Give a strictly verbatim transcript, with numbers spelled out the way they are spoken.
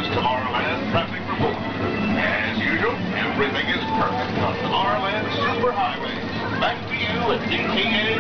Tomorrowland traffic report. As usual, everything is perfect on the Tomorrowland Superhighway. Back to you at D T A